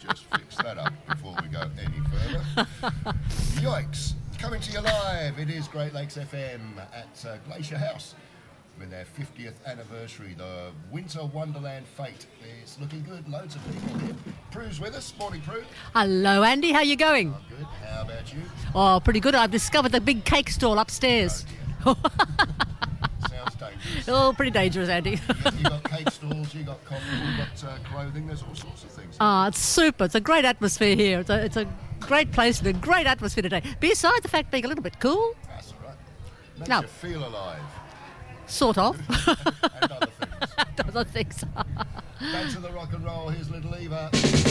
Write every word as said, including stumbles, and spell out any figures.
just fix that up before we go any further. Yikes. Coming to you live, it is Great Lakes F M at uh, Glacier House with their fiftieth anniversary, the Winter Wonderland Fete. It's looking good, loads of people here. Prue's with us. Morning, Prue. Hello, Andy. How you going? I'm good. How about you? Oh, pretty good. I've discovered the big cake stall upstairs. Oh, sounds dangerous. Oh, pretty dangerous, Andy. You got, you got cake stalls, you got coffee, you got uh, clothing, there's all sorts of things. Ah, it's super. It's a great atmosphere here. It's a, it's a great place and a great atmosphere today. Besides the fact being a little bit cool. That's all right. Makes No. you feel alive. Sort of. And other things. Other things. Back to the rock and roll, here's Little Eva.